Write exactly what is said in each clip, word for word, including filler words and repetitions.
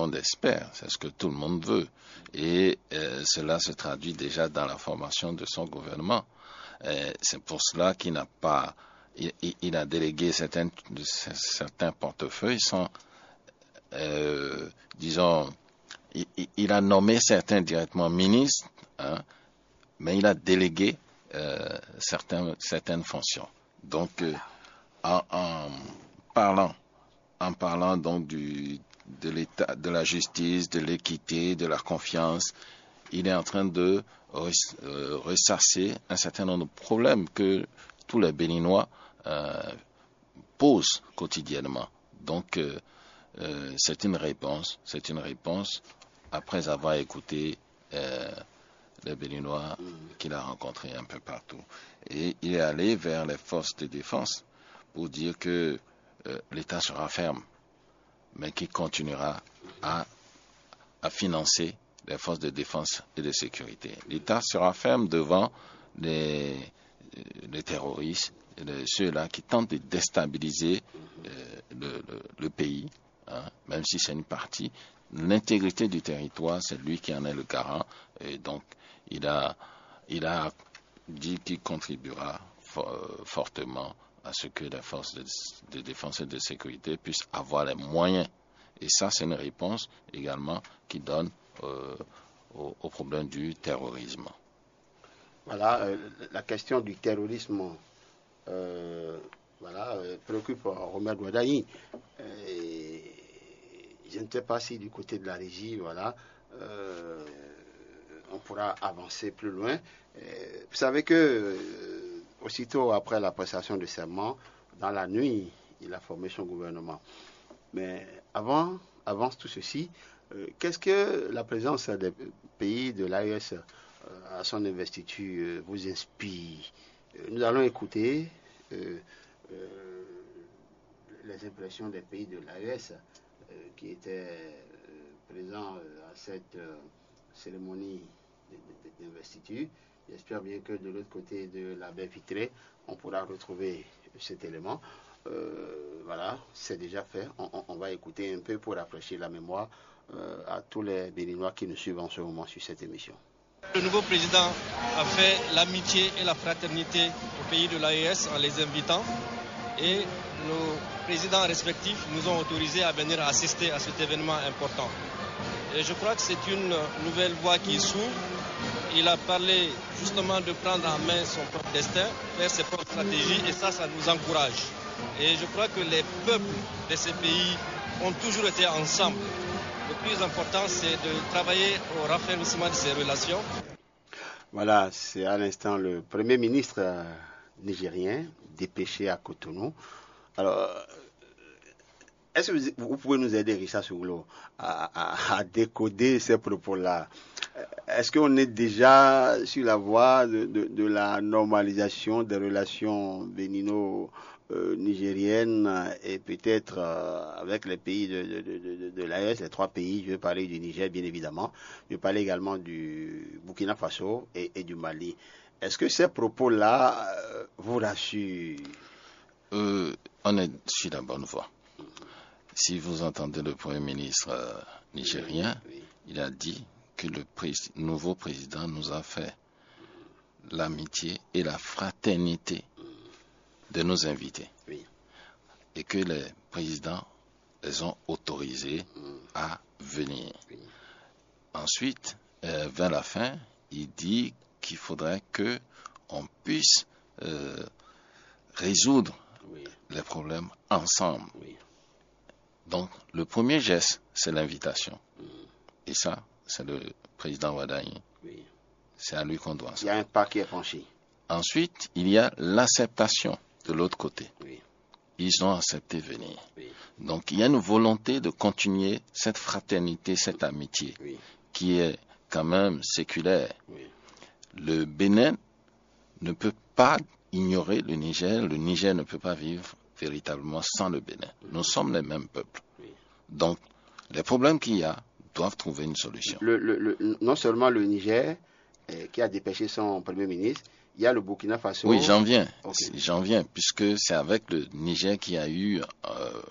monde espère, c'est ce que tout le monde veut. Et euh, cela se traduit déjà dans la formation de son gouvernement. Euh, c'est pour cela qu'il n'a pas, il, il a délégué certains, certains portefeuilles sans, euh, disons, il, il a nommé certains directement ministres, hein, mais il a délégué euh, certains, certaines fonctions. Donc, euh, en, en parlant, en parlant donc du, de l'état, de la justice, de l'équité, de la confiance, il est en train de euh, ressasser un certain nombre de problèmes que tous les Béninois euh, posent quotidiennement. Donc, euh, euh, c'est une réponse, c'est une réponse après avoir écouté euh, les Béninois qu'il a rencontrés un peu partout. Et il est allé vers les forces de défense pour dire que euh, l'État sera ferme, mais qu'il continuera à, à financer les forces de défense et de sécurité. L'État sera ferme devant les, les terroristes, les, ceux-là qui tentent de déstabiliser euh, le, le, le pays, hein, même si c'est une partie. L'intégrité du territoire, c'est lui qui en est le garant. Et donc, il a, il a dit qu'il contribuera for, fortement à ce que les forces de, de défense et de sécurité puissent avoir les moyens. Et ça, c'est une réponse également qui donne euh, au, au problème du terrorisme. Voilà, euh, la question du terrorisme euh, voilà, euh, préoccupe Romain Douadaï. Euh, je ne sais pas si du côté de la régie, voilà, euh, on pourra avancer plus loin. Euh, vous savez que euh, aussitôt après la prestation de serment, dans la nuit, il a formé son gouvernement. Mais avant, avant tout ceci, euh, qu'est-ce que la présence des pays de l'A E S euh, à son investiture euh, vous inspire? euh, Nous allons écouter euh, euh, les impressions des pays de l'A E S euh, qui étaient euh, présents euh, à cette euh, cérémonie d'investiture. J'espère bien que de l'autre côté de la baie vitrée, on pourra retrouver cet élément. Euh, voilà, c'est déjà fait. On, on, on va écouter un peu pour rafraîchir la mémoire euh, à tous les Béninois qui nous suivent en ce moment sur cette émission. Le nouveau président a fait l'amitié et la fraternité au pays de l'A E S en les invitant et nos présidents respectifs nous ont autorisés à venir assister à cet événement important. Et je crois que c'est une nouvelle voie qui s'ouvre. Il a parlé justement de prendre en main son propre destin, faire ses propres stratégies et ça, ça nous encourage. Et je crois que les peuples de ces pays ont toujours été ensemble. Le plus important, c'est de travailler au raffermissement de ces relations. Voilà, c'est à l'instant le Premier ministre euh, nigérien dépêché à Cotonou. Alors, est-ce que vous, vous pouvez nous aider, Richard Souglo, à, à, à décoder ces propos-là? Est-ce qu'on est déjà sur la voie de, de, de la normalisation des relations bénino-nigériennes et peut-être euh, avec les pays de, de, de, de, de l'A E S, les trois pays? Je vais parler du Niger, bien évidemment. Je vais parler également du Burkina Faso et, et du Mali. Est-ce que ces propos-là euh, vous rassurent? euh, On est sur la bonne voie. Si vous entendez le Premier ministre euh, nigérien, oui, oui. Il a dit que le pré- nouveau président nous a fait l'amitié et la fraternité de nos invités. Oui. Et que les présidents les ont autorisés à venir. Oui. Ensuite, euh, vers la fin, il dit qu'il faudrait que on puisse euh, résoudre oui. les problèmes ensemble. Oui. Donc, le premier geste, c'est l'invitation. Mm. Et ça, c'est le président Wadaï. Oui. C'est à lui qu'on doit ça. Il y a un pas qui est franchi. Ensuite, il y a l'acceptation de l'autre côté. Oui. Ils ont accepté de venir. Oui. Donc, il y a une volonté de continuer cette fraternité, cette amitié, oui. qui est quand même séculaire. Oui. Le Bénin ne peut pas ignorer le Niger. Le Niger ne peut pas vivre véritablement sans le Bénin. Oui. Nous sommes les mêmes peuples. Oui. Donc, les problèmes qu'il y a doivent trouver une solution. Le, le, le, non seulement le Niger, eh, qui a dépêché son Premier ministre, il y a le Burkina Faso. Oui, j'en viens. Okay. J'en viens, puisque c'est avec le Niger qu'il y a eu euh,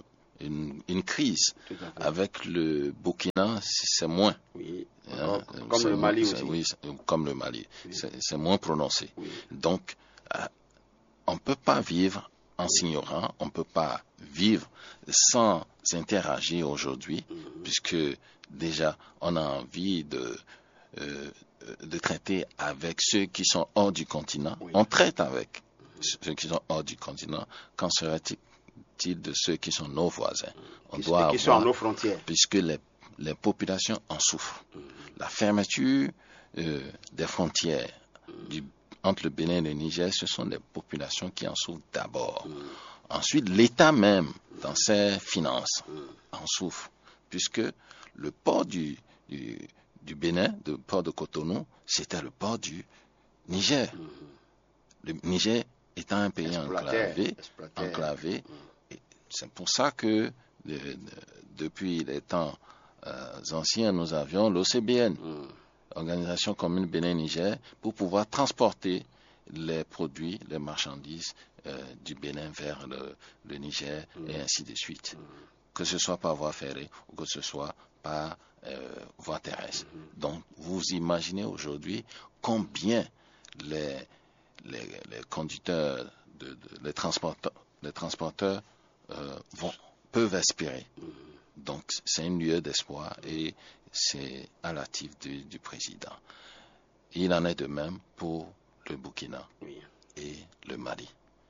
une, une crise. Avec le Burkina, c'est moins. Oui. Hein, comme le Mali aussi. Oui, comme le Mali. Oui. C'est moins prononcé. Oui. Donc, euh, on ne peut pas vivre en s'ignorant, on ne peut pas vivre sans interagir aujourd'hui, mm-hmm. puisque déjà, on a envie de, euh, de traiter avec ceux qui sont hors du continent. Oui. On traite avec mm-hmm. ceux qui sont hors du continent. Qu'en serait-il de ceux qui sont nos voisins? On qui, doit qui avoir, sont à nos frontières. Puisque les, les populations en souffrent. Mm-hmm. La fermeture euh, des frontières mm-hmm. du entre le Bénin et le Niger, ce sont les populations qui en souffrent d'abord. Mmh. Ensuite, l'État même, dans ses finances, mmh. en souffre, puisque le port du, du, du Bénin, le port de Cotonou, c'était le port du Niger. Mmh. Le Niger étant un pays exploité, enclavé, enclavé mmh. et c'est pour ça que de, de, depuis les temps euh, anciens, nous avions l'O C B N. Mmh. Organisation commune Bénin-Niger, pour pouvoir transporter les produits, les marchandises euh, du Bénin vers le, le Niger mmh. et ainsi de suite. Mmh. Que ce soit par voie ferrée ou que ce soit par euh, voie terrestre. Mmh. Donc, vous imaginez aujourd'hui combien les, les, les conducteurs, de, de, les transporteurs, les transporteurs euh, vont, peuvent aspirer. Mmh. Donc, c'est une lieu d'espoir et c'est à l'actif du, du président. Il en est de même pour le Burkina oui. et le Mali.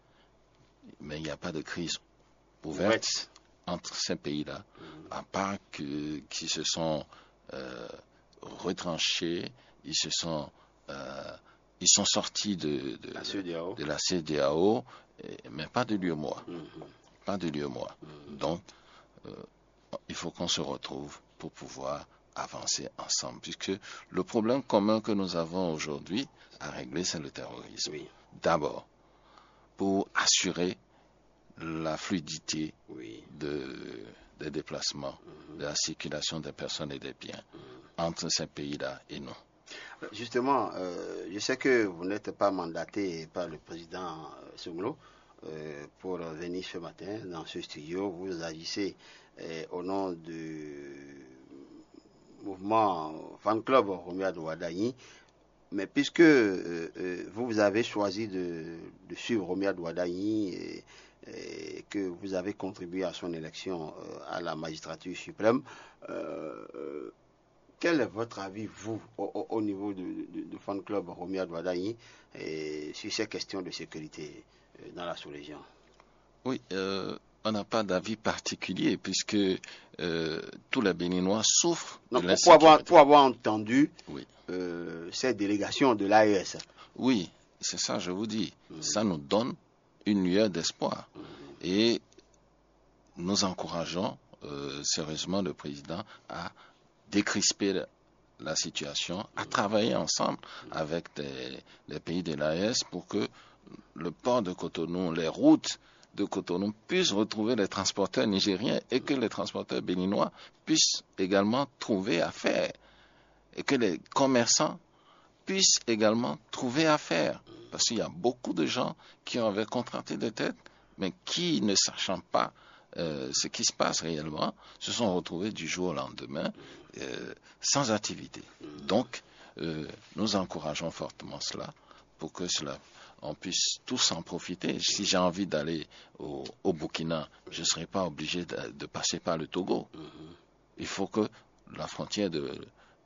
Mais il n'y a pas de crise ouverte oui. entre ces pays-là, mmh. à part que, qu'ils se sont euh, retranchés, ils se sont, euh, ils sont sortis de, de, la C E D A O, de la C E D A O, mais pas de l'U E M O A. Mmh. Pas de l'U E M O A. Mmh. Donc, euh, il faut qu'on se retrouve pour pouvoir avancer ensemble, puisque le problème commun que nous avons aujourd'hui à régler, c'est le terrorisme. Oui. D'abord, pour assurer la fluidité oui. de, des déplacements, mmh. de la circulation des personnes et des biens mmh. entre ces pays-là et nous. Justement, euh, je sais que vous n'êtes pas mandaté par le président euh, Songlo euh, pour venir ce matin dans ce studio. Vous agissez euh, au nom du mouvement fan club Romia Douadaï, mais puisque euh, euh, vous avez choisi de, de suivre Romia Douadaï et, et que vous avez contribué à son élection euh, à la magistrature suprême, euh, quel est votre avis, vous, au, au niveau du fan club Romia Douadaï, sur ces questions de sécurité euh, dans la sous-région? Oui, euh... on n'a pas d'avis particulier puisque euh, tous les Béninois souffrent non, de pour avoir, pour avoir entendu oui. euh, ces délégations de l'A E S. Oui, c'est ça, je vous dis. Mmh. Ça nous donne une lueur d'espoir. Mmh. Et nous encourageons euh, sérieusement le président à décrisper la, la situation, mmh. à travailler ensemble mmh. avec des, les pays de l'A E S pour que le port de Cotonou, les routes de Cotonou puissent retrouver les transporteurs nigériens et que les transporteurs béninois puissent également trouver affaire et que les commerçants puissent également trouver affaire parce qu'il y a beaucoup de gens qui avaient contracté des têtes mais qui, ne sachant pas euh, ce qui se passe réellement, se sont retrouvés du jour au lendemain euh, sans activité. Donc, euh, nous encourageons fortement cela pour que cela on puisse tous en profiter. Si j'ai envie d'aller au, au Burkina, je ne serai pas obligé de, de passer par le Togo. Mm-hmm. Il faut que la frontière de,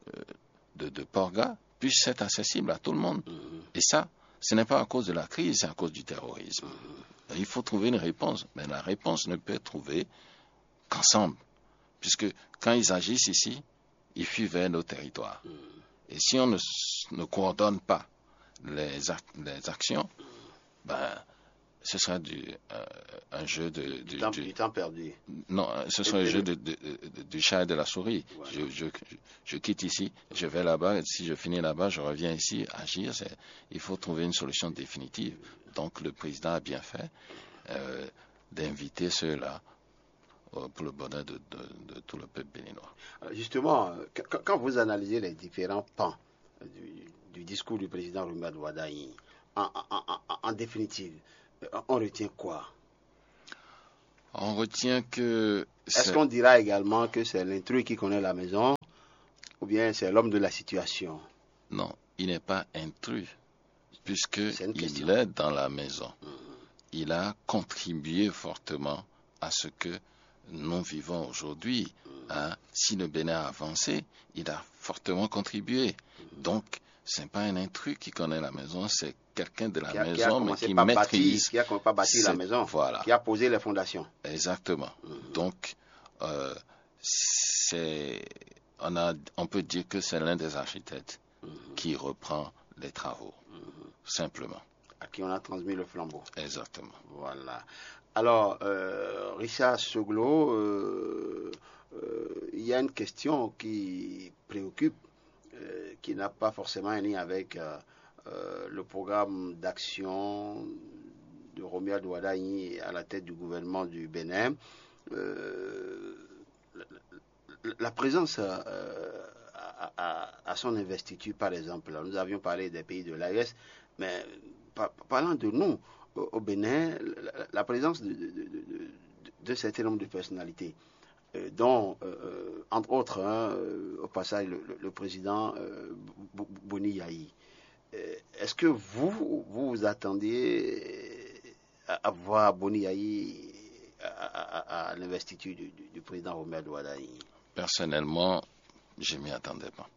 de, de Porga puisse être accessible à tout le monde. Mm-hmm. Et ça, ce n'est pas à cause de la crise, c'est à cause du terrorisme. Mm-hmm. Il faut trouver une réponse, mais la réponse ne peut être trouvée qu'ensemble. Puisque quand ils agissent ici, ils fuient vers nos territoires. Mm-hmm. Et si on ne, ne coordonne pas Les, ac les actions, ben, ce sera du, euh, un jeu de, de, du, temps, du... du temps perdu. Non, ce sera un jeu de, de, de, du chat et de la souris. Voilà. Je, je, je quitte ici, je vais là-bas, et si je finis là-bas, je reviens ici, agir. Il faut trouver une solution définitive. Donc le président a bien fait euh, d'inviter ceux-là euh, pour le bonheur de, de, de tout le peuple béninois. Justement, quand vous analysez les différents pans du du discours du président Romia Douadaï, en, en, en, en définitive, on retient quoi? On retient que... Est-ce qu'on dira également que c'est l'intrus qui connaît la maison ou bien c'est l'homme de la situation? Non, il n'est pas intrus, puisqu'il est dans la maison. Mmh. Il a contribué fortement à ce que nous vivons aujourd'hui. Mmh. Hein? Si le Bénin a avancé, il a fortement contribué. Mmh. Donc, ce n'est pas un intrus qui connaît la maison, c'est quelqu'un de la qui a, maison, qui mais qui maîtrise. Bâti, qui a pas bâti la maison, voilà. Qui a posé les fondations. Exactement. Mmh. Donc, euh, c'est, on, a, on peut dire que c'est l'un des architectes mmh. qui reprend les travaux, mmh. simplement. À qui on a transmis le flambeau. Exactement. Voilà. Alors, euh, Richard Soglo, euh, euh, il y a une question qui préoccupe, euh, qui n'a pas forcément un lien avec euh, euh, le programme d'action de Romia Douadaï à la tête du gouvernement du Bénin. Euh, la, la présence euh, à, à, à son investiture, par exemple, nous avions parlé des pays de l'A E S, mais par, parlant de nous, au, au Bénin, la, la présence de, de, de, de, de certain nombre de personnalités, euh, dont, euh, entre autres, hein, euh, au passage, le, le, le président euh, Boni Yahi. Euh, est-ce que vous, vous vous attendiez à, à voir Boni Yahi à, à, à l'investiture du, du, du président Romia Douadaï? Personnellement, je ne m'y attendais pas.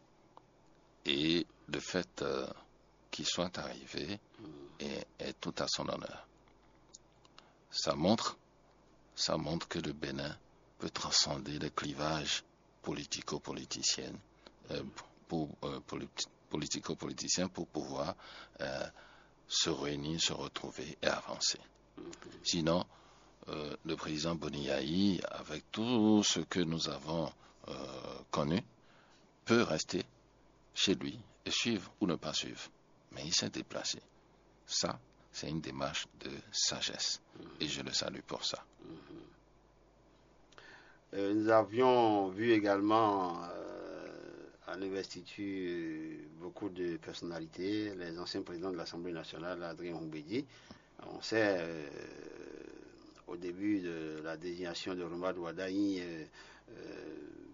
Et le fait euh, qu'il soit arrivé mm. est, est tout à son honneur. Ça montre, ça montre que le Bénin peut transcender les clivages politico-politiciens euh, pour, euh, politico-politiciens pour pouvoir euh, se réunir, se retrouver et avancer. Mm. Sinon, euh, le président Boni Yahi, avec tout ce que nous avons euh, connu, peut rester chez lui et suivre ou ne pas suivre. Mais il s'est déplacé. Ça, c'est une démarche de sagesse. Mmh. Et je le salue pour ça. Mmh. Euh, nous avions vu également euh, à l'investiture beaucoup de personnalités, les anciens présidents de l'Assemblée nationale, Adrien Oumbédi. On sait, euh, au début de la désignation de Romia Douadaï, euh, euh,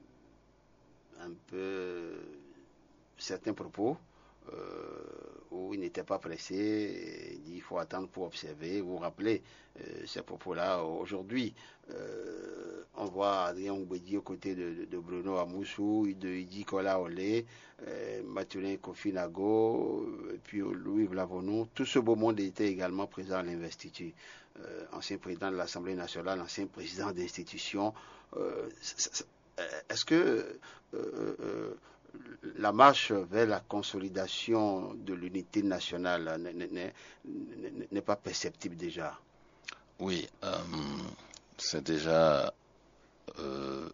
un peu certains propos euh, où il n'était pas pressé, il dit il faut attendre pour observer. Vous vous rappelez euh, ces propos-là. Aujourd'hui, euh, on voit Adrien Oumbédi aux côtés de, de, de Bruno Amoussou, de Idi Kola Olé, euh, Mathurin Kofi Nago, et puis Louis Vlavonou. Tout ce beau monde était également présent à l'investiture. Euh, ancien président de l'Assemblée nationale, ancien président d'institution. Euh, est-ce que euh, euh, la marche vers la consolidation de l'unité nationale n'est pas perceptible déjà? Oui, euh, c'est déjà euh,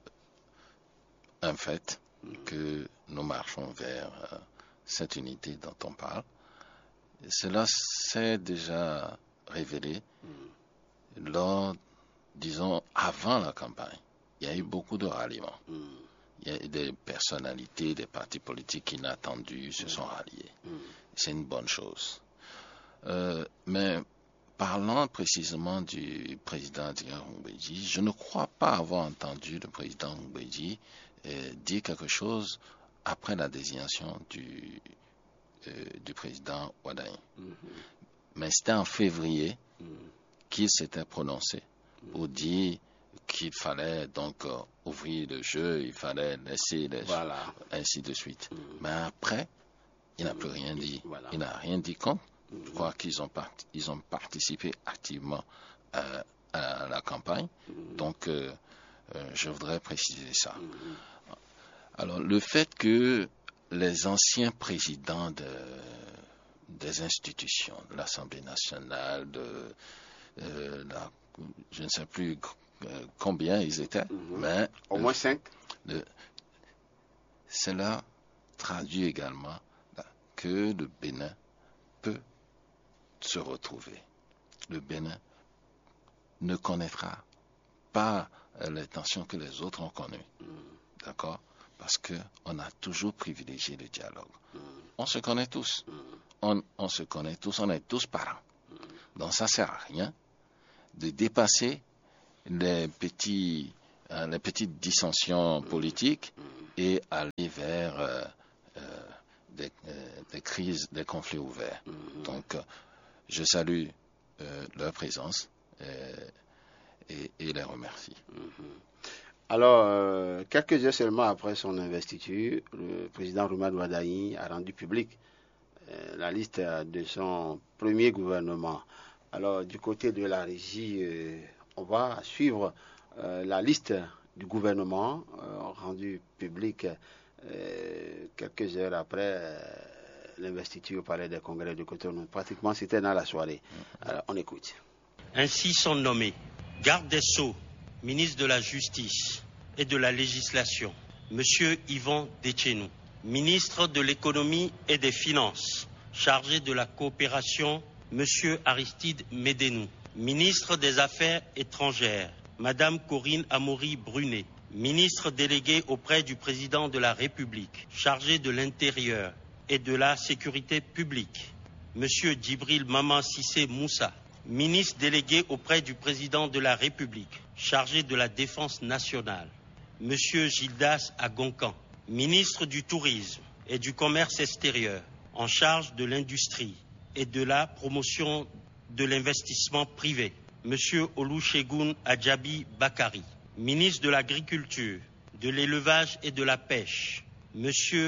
un fait mmh. que nous marchons vers euh, cette unité dont on parle. Et cela s'est déjà révélé mmh. lors, disons, avant la campagne. Il y a eu beaucoup de ralliements. Mmh. Il y a des personnalités, des partis politiques inattendus se mmh. sont ralliés. Mmh. C'est une bonne chose. Euh, mais parlant précisément du président Adrien Oumbédi, je ne crois pas avoir entendu le président Oumbédi euh, dire quelque chose après la désignation du, euh, du président Ouadaï. Mmh. Mais c'était en février mmh. qu'il s'était prononcé pour dire qu'il fallait donc euh, ouvrir le jeu, il fallait laisser les voilà. ainsi de suite. Mmh. Mais après, il n'a mmh. plus rien dit. Voilà. Il n'a rien dit contre. Mmh. Je crois qu'ils ont, part- ils ont participé activement euh, à la campagne. Mmh. Donc, euh, euh, je voudrais préciser ça. Mmh. Alors, le fait que les anciens présidents de, des institutions, de l'Assemblée nationale, de euh, la, je ne sais plus euh, combien ils étaient, mmh. mais au moins cinq. Le, cela traduit également là, que le Bénin peut se retrouver. Le Bénin ne connaîtra pas euh, les tensions que les autres ont connues, mmh. d'accord? Parce qu'on a toujours privilégié le dialogue. Mmh. On se connaît tous. Mmh. On, on se connaît tous, on est tous parents. Mmh. Donc ça ne sert à rien de dépasser les, petits, euh, les petites dissensions politiques et aller vers euh, euh, des, euh, des crises, des conflits ouverts. Donc, euh, je salue euh, leur présence euh, et, et les remercie. Alors, euh, quelques heures seulement après son investiture, le président Roumane Wardani a rendu public euh, la liste de son premier gouvernement. Alors, du côté de la régie, euh, on va suivre euh, la liste du gouvernement euh, rendue publique euh, quelques heures après euh, l'investiture au Palais des Congrès de Cotonou. Pratiquement, c'était dans la soirée. Alors, on écoute. Ainsi sont nommés garde des Sceaux, ministre de la Justice et de la Législation, M. Yvon Detchenou, ministre de l'Économie et des Finances, chargé de la coopération, M. Aristide Médénou, ministre des Affaires étrangères, Mme Corinne Amaury-Brunet, ministre déléguée auprès du président de la République, chargé de l'Intérieur et de la Sécurité publique, M. Djibril Maman Sissé Moussa, ministre délégué auprès du président de la République, chargé de la Défense nationale, M. Gildas Agoncan, ministre du Tourisme et du Commerce extérieur, en charge de l'industrie et de la promotion de l'investissement privé, M. Olusegun Adjabi Bakari, ministre de l'Agriculture, de l'Élevage et de la Pêche, M.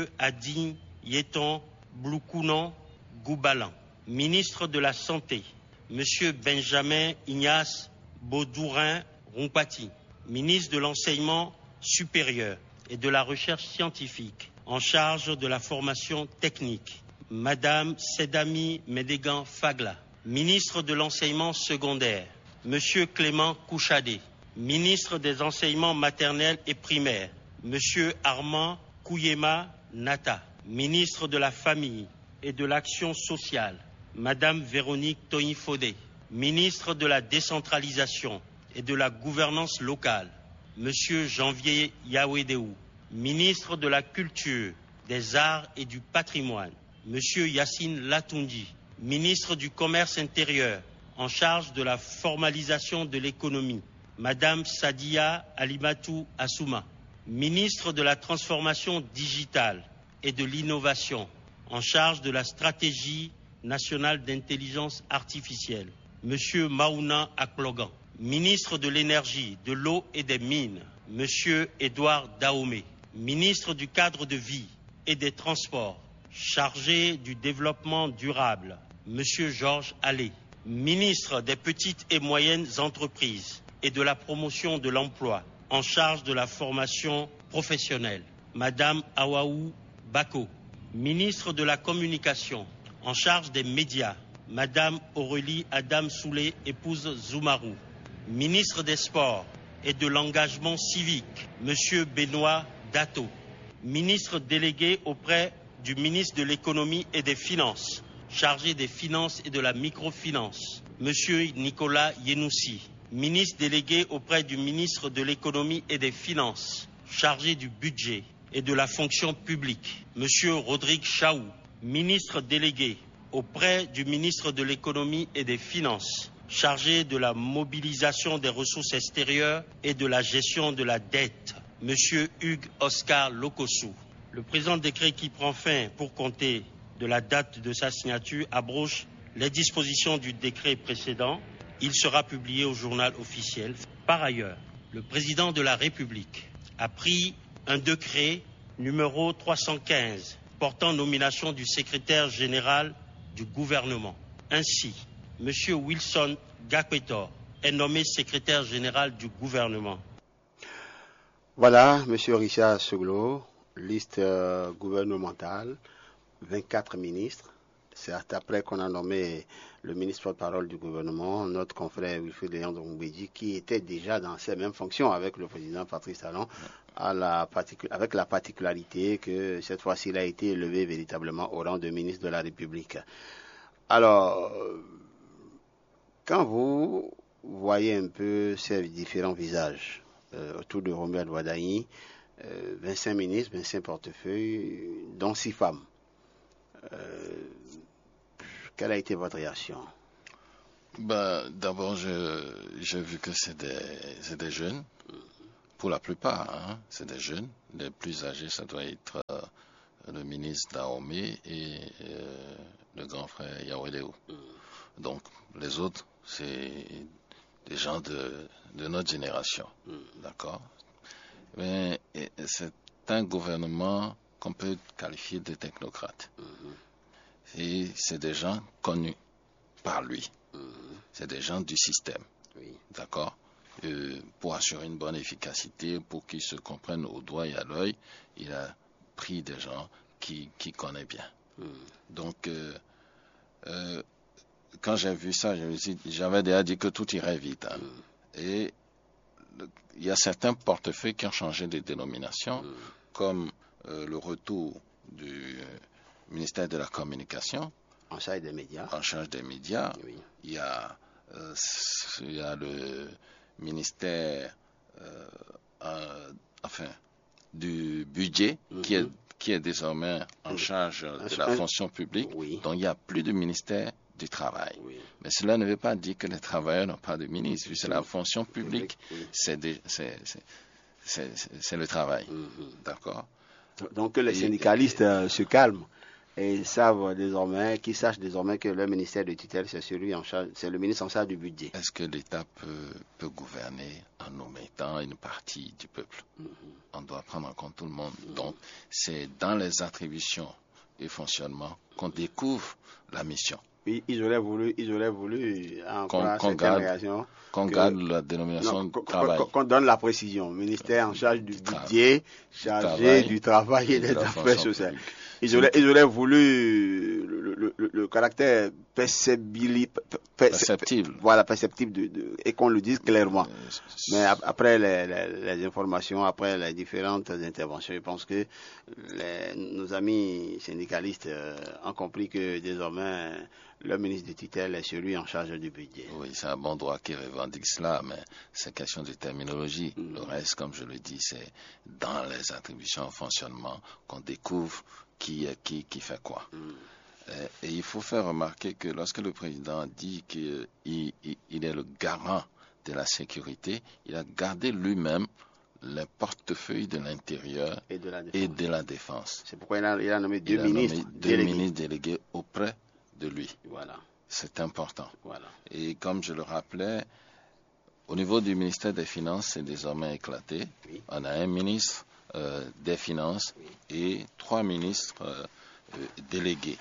Adin Yeton Bloukounan Goubalan, ministre de la Santé, M. Benjamin Ignace Baudourin Rompati, ministre de l'Enseignement supérieur et de la Recherche scientifique, en charge de la formation technique, Mme Sedami Medegan Fagla, ministre de l'Enseignement secondaire, M. Clément Kouchadé, ministre des Enseignements maternels et primaires, M. Armand Kouyema Nata, ministre de la Famille et de l'Action sociale, Mme Véronique Toyin-Fodé, ministre de la Décentralisation et de la Gouvernance locale, M. Janvier Yawedéou, ministre de la Culture, des Arts et du Patrimoine, M. Yassine Latundi, ministre du Commerce intérieur, en charge de la formalisation de l'économie, Mme Sadia Alimatou Assouma, ministre de la Transformation digitale et de l'innovation, en charge de la stratégie nationale d'intelligence artificielle, M. Maouna Aklogan, ministre de l'énergie, de l'eau et des mines, M. Édouard Dahomey, ministre du cadre de vie et des transports, chargé du développement durable, M. Georges Allais, ministre des petites et moyennes entreprises et de la promotion de l'emploi, en charge de la formation professionnelle, Mme Awaou Bako, ministre de la communication, en charge des médias, Mme Aurélie Adam Soulé, épouse Zoumarou, ministre des Sports et de l'engagement civique, M. Benoît Dato, ministre délégué auprès du ministre de l'Économie et des Finances, chargé des Finances et de la Microfinance, M. Nicolas Yenoussi, ministre délégué auprès du ministre de l'Économie et des Finances, chargé du budget et de la fonction publique, M. Rodrigue Chaou, ministre délégué auprès du ministre de l'Économie et des Finances, chargé de la mobilisation des ressources extérieures et de la gestion de la dette, M. Hugues Oscar Lokossou. Le présent décret qui prend fin pour compter de la date de sa signature abroge les dispositions du décret précédent. Il sera publié au journal officiel. Par ailleurs, le président de la République a pris un décret numéro trois cent quinze portant nomination du secrétaire général du gouvernement. Ainsi, M. Wilson Gakwetor est nommé secrétaire général du gouvernement. Voilà, M. Richard Soglo, liste euh, gouvernementale, vingt-quatre ministres. C'est après qu'on a nommé le ministre porte-parole du gouvernement, notre confrère Wilfried Léon Dongbeji, qui était déjà dans ces mêmes fonctions avec le président Patrice Talon, à la avec la particularité que cette fois-ci il a été élevé véritablement au rang de ministre de la République. Alors, quand vous voyez un peu ces différents visages euh, autour de Romuald Wardani, euh, vingt-cinq ministres, vingt-cinq portefeuilles, dont six femmes, euh, quelle a été votre réaction? Ben, d'abord, j'ai vu que c'est des, des jeunes, pour la plupart, hein, c'est des jeunes. Les plus âgés, ça doit être euh, le ministre Dahomey et euh, le grand frère Yaweleo. Donc, les autres, c'est des gens de, de notre génération, d'accord? Mais c'est un gouvernement qu'on peut qualifier de technocrate. Mm-hmm. Et c'est des gens connus par lui. Mm-hmm. C'est des gens du système. Oui. D'accord? euh, Pour assurer une bonne efficacité, pour qu'ils se comprennent au doigt et à l'œil, il a pris des gens qui, qui connaissent bien. Mm-hmm. Donc, euh, euh, quand j'ai vu ça, j'avais déjà dit que tout irait vite. Hein. Mm-hmm. Et il y a certains portefeuilles qui ont changé de dénomination, mm. comme euh, le retour du euh, ministère de la Communication. En charge des médias. En charge des médias. Oui. Il y a, euh, il y a le ministère euh, euh, enfin, du budget, mm-hmm. qui, est, qui est désormais en charge mm-hmm. de la fonction publique. Oui. Donc il n'y a plus de ministère du travail. Oui. Mais cela ne veut pas dire que les travailleurs n'ont pas de ministre. C'est oui. la fonction publique, oui. c'est le travail. Mm-hmm. D'accord? Donc que les et, syndicalistes et, euh, se calment et savent désormais, qu'ils sachent désormais que le ministère de tutelle, c'est celui en charge, c'est le ministre en charge du budget. Est-ce que l'État peut, peut gouverner en omettant une partie du peuple? Mm-hmm. On doit prendre en compte tout le monde. Mm-hmm. Donc c'est dans les attributions et fonctionnements qu'on découvre la mission. Oui, ils auraient voulu, ils auraient voulu qu'on qu garde, qu'on garde la dénomination de travail. Qu'on qu donne la précision. Ministère en charge du, du budget, chargé du travail, du travail et, et des affaires sociales. Ils auraient, ils auraient voulu le, le, le, le caractère perceptible, perceptible. Voilà, perceptible de, de, et qu'on le dise clairement. Mais après les, les, les informations, après les différentes interventions, je pense que les, nos amis syndicalistes euh, ont compris que désormais le ministre de tutelle est celui en charge du budget. Oui, c'est un bon droit qui revendique cela, mais c'est question de terminologie. Mm. Le reste, comme je le dis, c'est dans les attributions au fonctionnement qu'on découvre qui est qui, qui fait quoi. Mm. Et, et il faut faire remarquer que lorsque le président dit qu'il il, il est le garant de la sécurité, il a gardé lui-même les portefeuilles de l'intérieur et de la défense. défense. C'est pourquoi il a, il a nommé deux il ministres a nommé deux délégués. ministres délégués auprès de lui. Voilà. C'est important. Voilà. Et comme je le rappelais, au niveau du ministère des Finances, c'est désormais éclaté. Oui. On a un ministre euh, des Finances oui. et trois ministres euh, euh, délégués.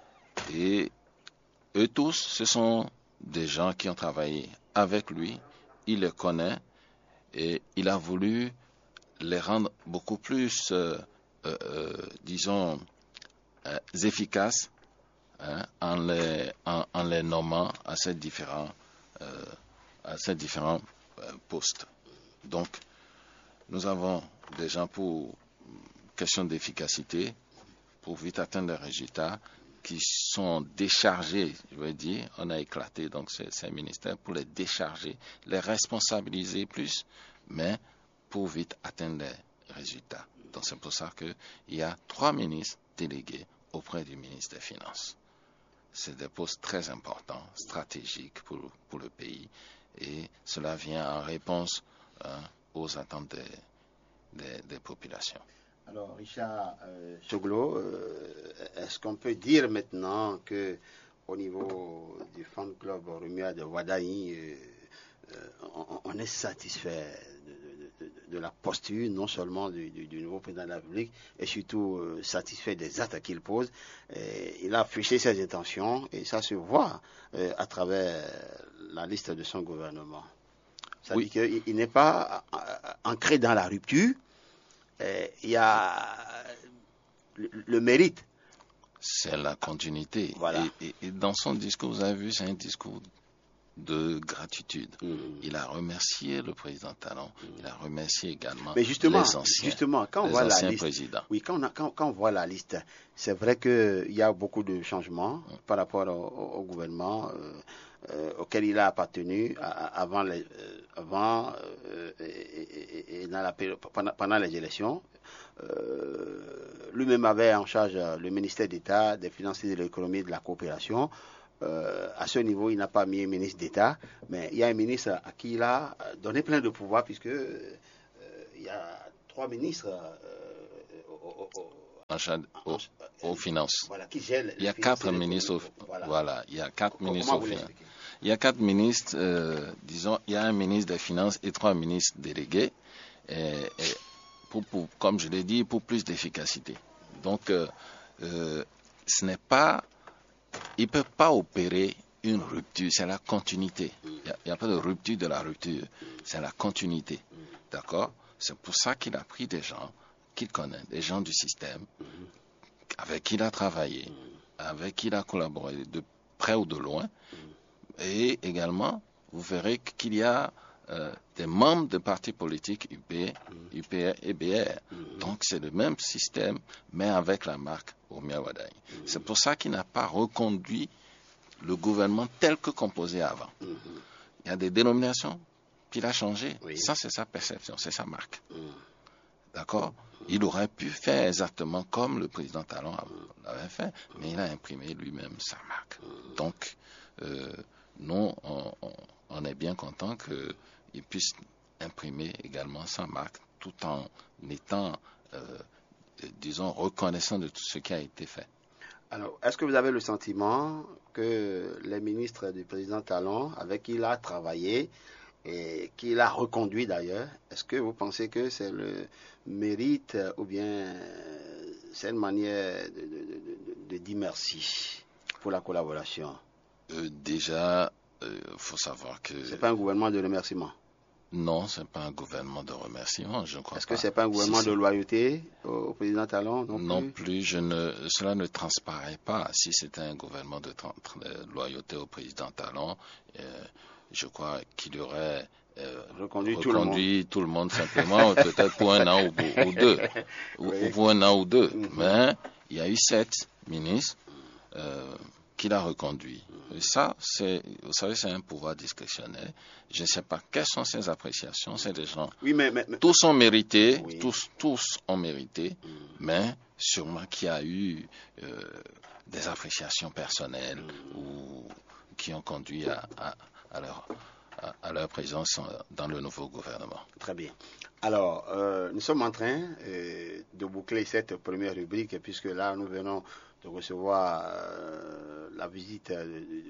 Et eux tous, ce sont des gens qui ont travaillé avec lui. Il les connaît et il a voulu les rendre beaucoup plus, euh, euh, euh, disons, euh, efficaces. Hein, en, les, en, en les nommant à ces différents, euh, à ces différents euh, postes. Donc, nous avons des gens pour question d'efficacité, pour vite atteindre les résultats, qui sont déchargés, je veux dire, on a éclaté donc ces, ces ministères pour les décharger, les responsabiliser plus, mais pour vite atteindre les résultats. Donc c'est pour ça qu'il y a trois ministres délégués auprès du ministre des Finances. C'est des postes très importants, stratégiques pour, pour le pays. Et cela vient en réponse hein, aux attentes des, des, des populations. Alors, Richard euh, Choglo, euh, est-ce qu'on peut dire maintenant qu'au niveau du fan club Rumia de Wadaï, euh, euh, on, on est satisfait de, de, de, de la posture, non seulement du, du, du nouveau président de la République, et surtout euh, satisfait des actes qu'il pose. Et il a affiché ses intentions, et ça se voit euh, à travers la liste de son gouvernement. Ça oui. veut dire qu'il n'est pas ancré dans la rupture. Il y a le, le mérite. C'est la continuité. Voilà. Et, et, et dans son discours, vous avez vu, c'est un discours de gratitude. Mmh. Il a remercié le président Talon. Mmh. Il a remercié également Mais justement, les anciens, justement, quand on les voit anciens la liste, présidents. Oui, quand on, a, quand, quand on voit la liste, c'est vrai qu'il y a beaucoup de changements mmh. par rapport au, au gouvernement euh, euh, auquel il a appartenu à, à, avant, les, euh, avant euh, et, et, et dans la période, pendant, pendant les élections. Euh, lui-même avait en charge le ministère d'État des Finances et de l'Économie et de la Coopération. euh, à ce niveau, il n'a pas mis un ministre d'État, mais il y a un ministre à qui il a donné plein de pouvoirs, puisque euh, il y a trois ministres euh, au, au, en charge aux, aux finances. Voilà, qui gèrent il y a quatre ministres. Au, voilà. voilà, il y a quatre Comment ministres aux finances. Il y a quatre ministres, euh, disons, il y a un ministre des Finances et trois ministres délégués, et, et pour, pour, comme je l'ai dit, pour plus d'efficacité. Donc, euh, euh, ce n'est pas, ils ne peuvent pas opérer une rupture, c'est la continuité. Il n'y a, a pas de rupture de la rupture, c'est la continuité. D'accord? C'est pour ça qu'il a pris des gens qu'il connaît, des gens du système, avec qui il a travaillé, avec qui il a collaboré de près ou de loin. Et également, vous verrez qu'il y a euh, des membres de partis politiques U P, U P R et B R. Donc c'est le même système, mais avec la marque Ormia Wadaye. C'est pour ça qu'il n'a pas reconduit le gouvernement tel que composé avant. Il y a des dénominations qu'il a changées. Oui. Ça, c'est sa perception, c'est sa marque. D'accord? Il aurait pu faire exactement comme le président Talon l'avait fait, mais il a imprimé lui-même sa marque. Donc, euh, nous, on, on, on est bien content qu'il puisse imprimer également sa marque tout en étant, euh, disons, reconnaissant de tout ce qui a été fait. Alors, est-ce que vous avez le sentiment que les ministres du président Talon, avec qui il a travaillé, et qu'il a reconduit d'ailleurs, est-ce que vous pensez que c'est le mérite ou bien c'est une manière de, de, de, de dire merci pour la collaboration? Euh, déjà, il euh, faut savoir que... C'est pas un gouvernement de remerciement? Non, c'est pas un gouvernement de remerciement, je crois. Est-ce que c'est pas un gouvernement si de loyauté au, au président Talon? Non, non plus, plus je ne, cela ne transparaît pas. Si c'était un gouvernement de, de loyauté au président Talon, euh, je crois qu'il y aurait euh, reconduit, reconduit tout, le tout le monde simplement, peut-être pour un an ou, ou deux, ou, oui. ou pour un an ou deux. Mm-hmm. Mais il y a eu sept ministres euh, qu'il a reconduits. Et ça, c'est, vous savez, c'est un pouvoir discrétionnaire. Je ne sais pas quelles sont ses appréciations. C'est des gens. Oui, mais, mais, mais... tous ont mérité, oui. tous, tous ont mérité, mm. mais sûrement qu'il y a eu euh, des appréciations personnelles mm. ou qui ont conduit à, à, à, leur, à, à leur présence dans le nouveau gouvernement. Très bien. Alors, euh, nous sommes en train euh, de boucler cette première rubrique, puisque là, nous venons de recevoir euh, la visite de,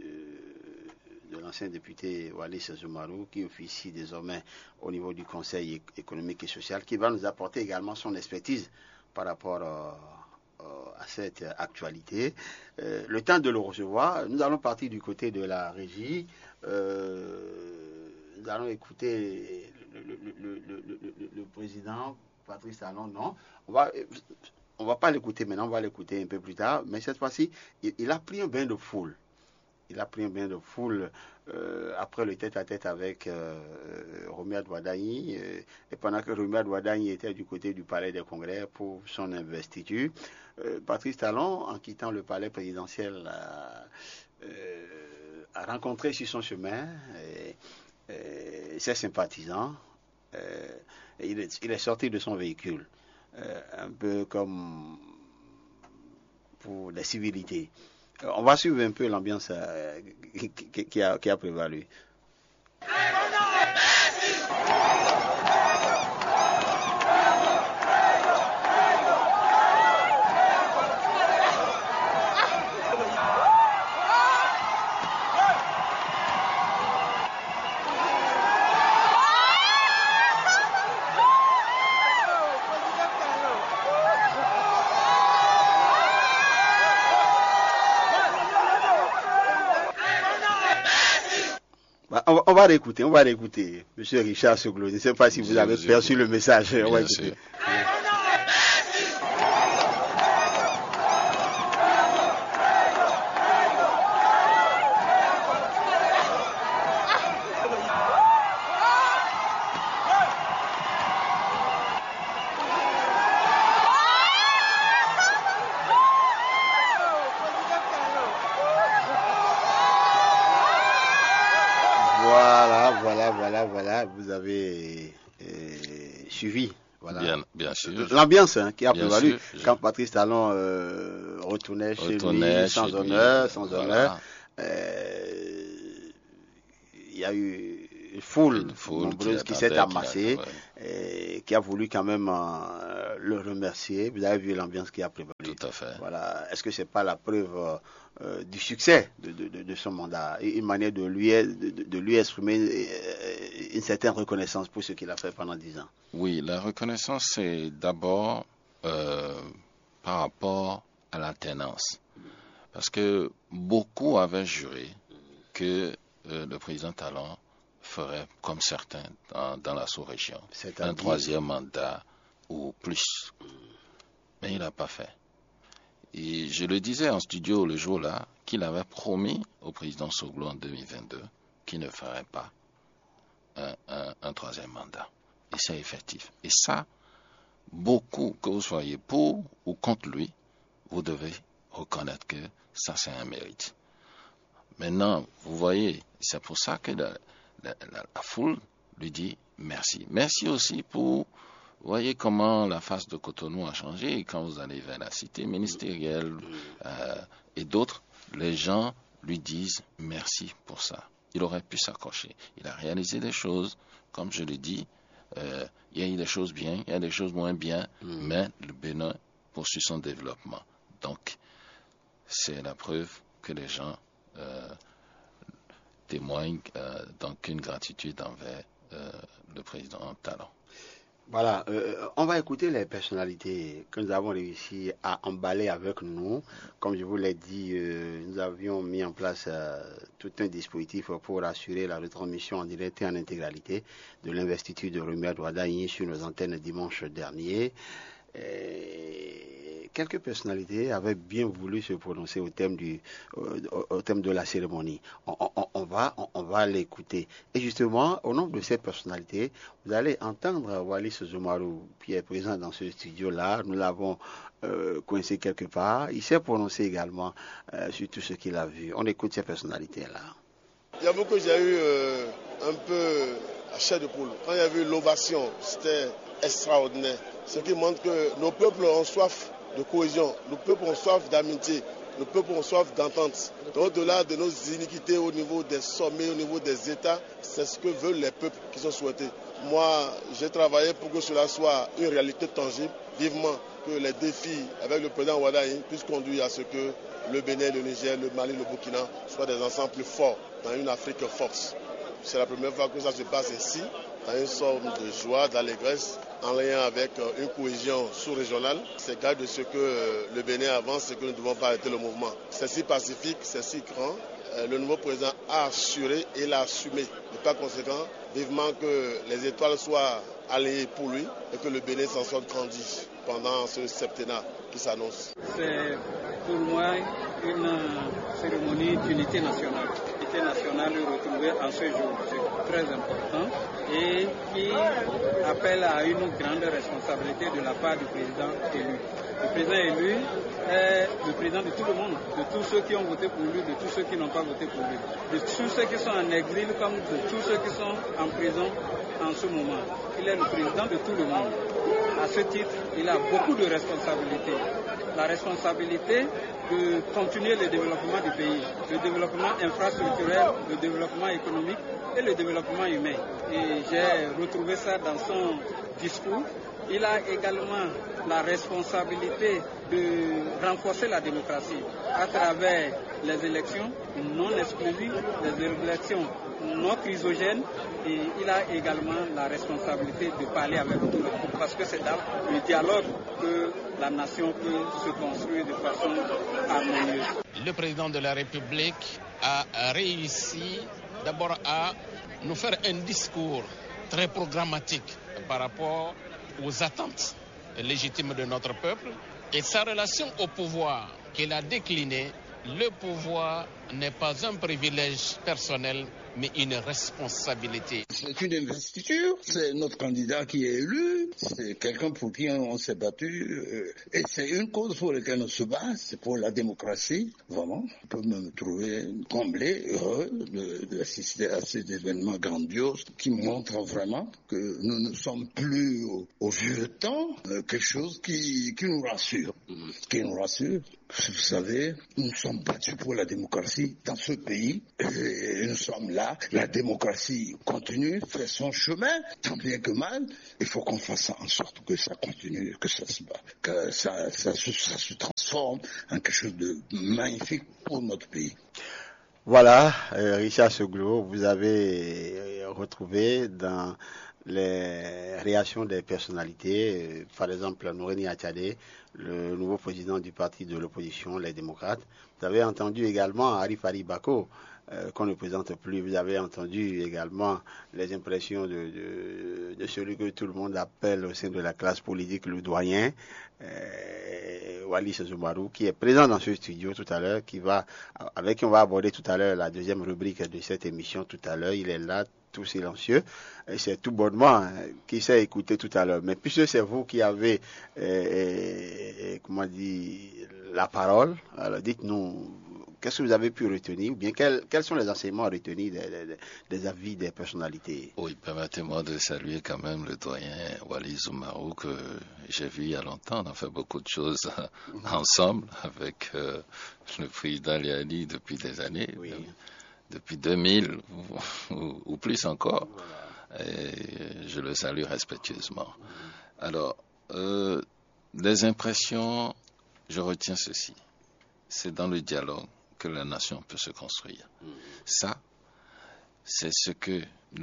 de, de l'ancien député Wallace Zoumarou, qui officie désormais au niveau du Conseil économique et social, qui va nous apporter également son expertise par rapport euh, à cette actualité. Euh, le temps de le recevoir, nous allons partir du côté de la régie. Euh, nous allons écouter le, le, le, le, le, le président Patrice Talon. Non, on va... On ne va pas l'écouter maintenant, on va l'écouter un peu plus tard. Mais cette fois-ci, il, il a pris un bain de foule. Il a pris un bain de foule euh, après le tête-à-tête avec euh, Ormia Wadaye. Euh, et pendant que Ormia Wadaye était du côté du palais des congrès pour son investiture, euh, Patrice Talon, en quittant le palais présidentiel, a, euh, a rencontré sur son chemin et, et ses sympathisants. Euh, et il, est, il est sorti de son véhicule. Euh, un peu comme pour la civilité. Euh, on va suivre un peu l'ambiance euh, qui, qui, a, qui a prévalu. On va, on va réécouter, on va réécouter. Monsieur Richard Soglo, je ne sais pas si vous avez perçu le message. On va écouter. Vous avez euh, suivi voilà. bien, bien sûr. L'ambiance hein, qui a bien prévalu sûr, quand je... Patrice Talon euh, retournait, retournait chez lui sans chez honneur, lui. sans voilà. honneur. euh, il y a eu une foule, une foule nombreuse qui, qui s'est amassée, qui, et qui a voulu quand même euh, le remercier. Vous avez vu l'ambiance qui a prévalu. Tout à fait. Voilà. Est-ce que c'est pas la preuve euh, du succès de, de, de, de son mandat, une manière de lui, de, de lui exprimer une certaine reconnaissance pour ce qu'il a fait pendant dix ans? Oui, la reconnaissance, c'est d'abord euh, par rapport à l'alternance. Parce que beaucoup avaient juré que euh, le président Talon ferait, comme certains dans, dans la sous-région, un troisième mandat ou plus. Mais il n'a pas fait. Et je le disais en studio le jour-là qu'il avait promis au président Soglo en deux mille vingt-deux qu'il ne ferait pas un, un, un troisième mandat. Et c'est effectif. Et ça, beaucoup, que vous soyez pour ou contre lui, vous devez reconnaître que ça, c'est un mérite. Maintenant, vous voyez, c'est pour ça que la, la, la, la foule lui dit merci. Merci aussi pour, vous voyez comment la face de Cotonou a changé. Et quand vous allez vers la cité ministérielle euh, et d'autres, les gens lui disent merci pour ça. Il aurait pu s'accrocher. Il a réalisé des choses, comme je l'ai dit, euh, il y a eu des choses bien, il y a des choses moins bien, mmh. mais le Bénin poursuit son développement. Donc, c'est la preuve que les gens euh, témoignent euh, donc une gratitude envers euh, le président Talon. Voilà, euh, on va écouter les personnalités que nous avons réussi à emballer avec nous. Comme je vous l'ai dit, euh, nous avions mis en place euh, tout un dispositif pour assurer la retransmission en direct et en intégralité de l'investiture de Remuerd Wardagni sur nos antennes dimanche dernier. Et quelques personnalités avaient bien voulu se prononcer au thème du au, au thème de la cérémonie. On, on, on va on, on va l'écouter. Et justement, au nom de ces personnalités, vous allez entendre Wallis Zoumarou, qui est présent dans ce studio-là. Nous l'avons euh, coincé quelque part. Il s'est prononcé également euh, sur tout ce qu'il a vu. On écoute ces personnalités-là. Il y a beaucoup, j'ai eu euh, un peu à chair de poule. Quand il y a eu l'ovation, c'était extraordinaire. Ce qui montre que nos peuples ont soif de cohésion, nos peuples ont soif d'amitié, nos peuples ont soif d'entente. Au-delà de nos iniquités au niveau des sommets, au niveau des États, c'est ce que veulent les peuples qui sont souhaités. Moi, j'ai travaillé pour que cela soit une réalité tangible, vivement que les défis avec le président Wardagni puissent conduire à ce que le Bénin, le Niger, le Mali, le Burkina soient des ensembles plus forts dans une Afrique forte. C'est la première fois que ça se passe ici, dans une sorte de joie, d'allégresse, en lien avec une cohésion sous-régionale. C'est garde de ce que le Bénin avance et que nous ne devons pas arrêter le mouvement. C'est si pacifique, c'est si grand. Le nouveau président a assuré et l'a assumé. Et par conséquent, vivement que les étoiles soient alignées pour lui et que le Bénin s'en sorte grandi pendant ce septennat qui s'annonce. C'est pour moi une cérémonie d'unité nationale. L'unité nationale retrouvée en ce jour, c'est très important et qui appelle à une grande responsabilité de la part du président élu. Le président élu est le président de tout le monde, de tous ceux qui ont voté pour lui, de tous ceux qui n'ont pas voté pour lui, de tous ceux qui sont en exil comme de tous ceux qui sont en prison en ce moment. Il est le président de tout le monde. À ce titre, il a beaucoup de responsabilités. La responsabilité de continuer le développement du pays, le développement infrastructurel, le développement économique et le développement humain. Et j'ai retrouvé ça dans son discours. Il a également la responsabilité de renforcer la démocratie à travers les élections non exclusives, les élections non chrysogènes, et il a également la responsabilité de parler avec tout le monde parce que c'est dans le dialogue que la nation peut se construire de façon harmonieuse. Le président de la République a réussi d'abord à nous faire un discours très programmatique par rapport aux attentes légitimes de notre peuple et sa relation au pouvoir qu'il a décliné. Le pouvoir n'est pas un privilège personnel, mais une responsabilité. C'est une investiture, c'est notre candidat qui est élu, c'est quelqu'un pour qui on s'est battu, euh, et c'est une cause pour laquelle on se bat, c'est pour la démocratie. Vraiment, on peut me trouver comblé, heureux d'assister à ces événements grandioses qui montrent vraiment que nous ne sommes plus au, au vieux temps, euh, quelque chose qui, qui nous rassure, qui nous rassure. Vous savez, nous sommes battus pour la démocratie dans ce pays et nous sommes là. La démocratie continue, fait son chemin, tant bien que mal. Il faut qu'on fasse en sorte que ça continue, que ça se bat, que ça, ça, ça, ça se transforme en quelque chose de magnifique pour notre pays. Voilà, euh, Richard Soglo, vous avez retrouvé dans les réactions des personnalités, euh, par exemple Nouréni Attiadé, le nouveau président du parti de l'opposition, les démocrates. Vous avez entendu également Arif Ali Bako, euh, qu'on ne présente plus. Vous avez entendu également les impressions de, de, de celui que tout le monde appelle au sein de la classe politique le doyen, euh, Wallis Zoumarou, qui est présent dans ce studio tout à l'heure, qui va, avec qui on va aborder tout à l'heure la deuxième rubrique de cette émission tout à l'heure. Il est là, tout silencieux, et c'est tout bonnement hein, qui s'est écouté tout à l'heure. Mais puisque c'est vous qui avez, euh, comment dire, la parole, alors dites-nous, qu'est-ce que vous avez pu retenir, ou bien quels, quels sont les enseignements retenus des, des, des avis des personnalités? Oui, permettez-moi de saluer quand même le doyen Wallis Zoumarou, que j'ai vu il y a longtemps. On a fait beaucoup de choses mm-hmm. ensemble avec euh, le président Liali depuis des années. Oui. Depuis deux mille ou, ou, ou plus encore. Voilà. Et je le salue respectueusement. Mmh. Alors, euh, les impressions, je retiens ceci. C'est dans le dialogue que la nation peut se construire. Mmh. Ça, c'est ce que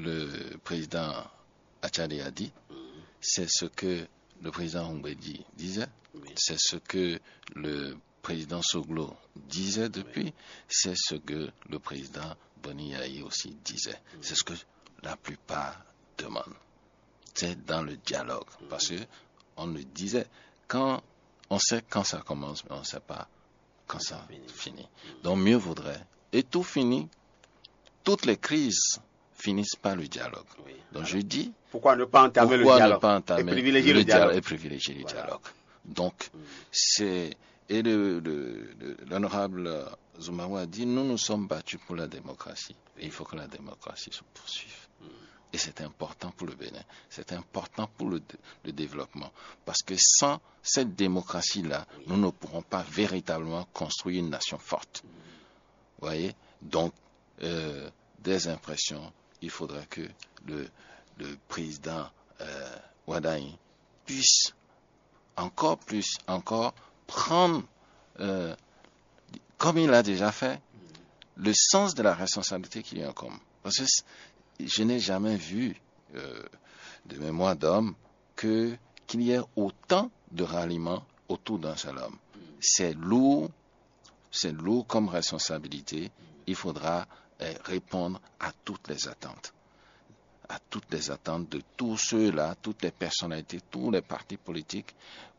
le président Attiadé a dit. Mmh. C'est ce que le président Mbedi disait. Mmh. C'est ce que le président Soglo disait depuis, oui. C'est ce que le président Boni Yayi aussi disait. Mmh. C'est ce que la plupart demandent. C'est dans le dialogue. Mmh. Parce que on le disait, quand on sait quand ça commence, mais on ne sait pas quand ça, ça finit. finit. Mmh. Donc mieux vaudrait. Et tout finit, toutes les crises finissent par le dialogue. Oui. Donc alors, je dis, pourquoi ne pas entamer le dialogue, ne pas entamer et privilégier le, le dialogue, dialogue et privilégier le voilà. dialogue. Donc mmh. c'est Et le, le, le, l'honorable Zoumarou a dit, nous nous sommes battus pour la démocratie. Et il faut que la démocratie se poursuive. Mm. Et c'est important pour le Bénin. C'est important pour le, le développement. Parce que sans cette démocratie-là, oui. nous ne pourrons pas véritablement construire une nation forte. Mm. Vous voyez? Donc, euh, des impressions, il faudrait que le, le président euh, Wadaï puisse encore plus, encore prendre, euh, comme il l'a déjà fait, le sens de la responsabilité qu'il y a en commun. Parce que je n'ai jamais vu euh, de mémoire d'homme que, qu'il y ait autant de ralliements autour d'un seul homme. C'est lourd, c'est lourd comme responsabilité. Il faudra euh, répondre à toutes les attentes. À toutes les attentes de tous ceux-là, toutes les personnalités, tous les partis politiques